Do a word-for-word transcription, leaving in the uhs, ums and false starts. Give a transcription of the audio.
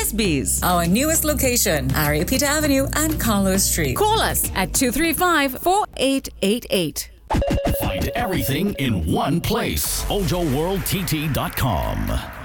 Crispies. Our newest location, Ariapita Avenue and Carlos Street. Call us at two three five, four eight eight eight. Find everything in one place. Ojo World T T dot com.